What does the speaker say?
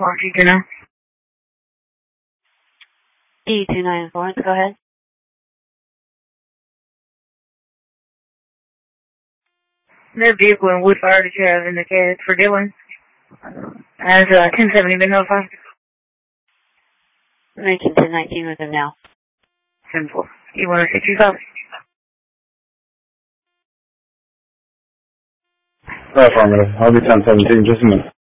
Washington now. E29 Florence, go ahead. That vehicle in Woodfire that you have in the case for Dylan has 1070 been notified. 19 with him now. Simple. You want to say 2,000? Affirmative. I'll be 1017, just a minute.